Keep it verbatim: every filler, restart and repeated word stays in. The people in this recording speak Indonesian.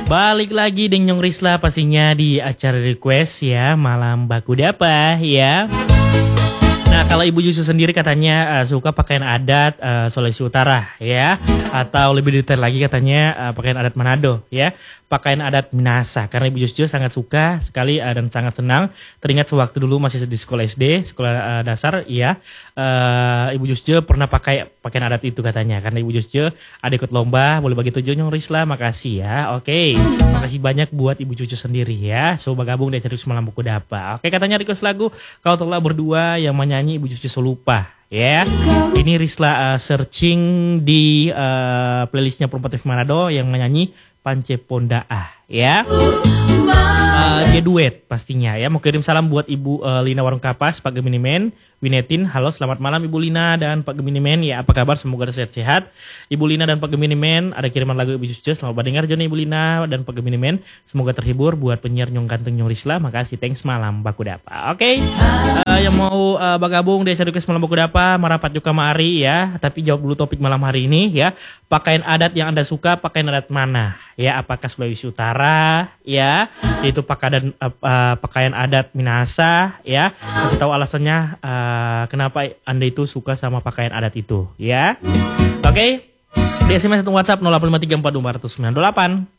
Balik lagi dengan Nyong Risla pastinya di acara request ya, malam baku dapa ya. Nah kalau Ibu Jusyu sendiri katanya uh, suka pakaian adat uh, Sulawesi Utara ya, atau lebih detail lagi katanya uh, pakaian adat Manado ya, pakaian adat Minahasa. Karena Ibu Jusyu sangat suka sekali uh, dan sangat senang. Teringat sewaktu dulu masih di sekolah S D, sekolah uh, dasar ya, uh, Ibu Jusyu pernah pakai pakaian adat itu katanya. Karena Ibu Jusyu ada ikut lomba, boleh bagi tujuh Nyong Risla, makasih ya. Oke, makasih banyak buat Ibu Jusyu sendiri ya. Coba gabung deh cari semalam buku dapa. Oke, katanya request lagu Kau Telah Berdua yang menyanyi Ibu Jusyu Solupa ya. Ini Risla uh, searching di uh, playlistnya Perempuan Manado yang menyanyi Pance Pondaa ya. Uh, dia duet pastinya ya. Mau kirim salam buat Ibu uh, Lina Warung Kapas, Pak Gemini Men, Winetin. Halo selamat malam Ibu Lina dan Pak Gemini Men ya, apa kabar, semoga sehat-sehat. Ibu Lina dan Pak Gemini Men, ada kiriman lagu Ibu Jusyu, selamat dengar Joni Ibu Lina dan Pak Gemini Men, semoga terhibur. Buat penyiar Nyong Ganteng Nyong Risla, makasih, thanks, malam baku dapa. Oke, okay. uh, yang mau uh, bergabung di acara request malam baku dapa, merapat juga Mari ya, tapi jawab dulu topik malam hari ini ya. Pakaian adat yang Anda suka, pakaian adat mana ya? Apakah Sulawesi Utara ya, itu pakaian uh, uh, pakaian adat Minahasa ya, kasih tahu alasannya uh, kenapa Anda itu suka sama pakaian adat itu ya. Oke, okay. Di S M S atau WhatsApp nol delapan lima tiga empat dua empat nol sembilan delapan.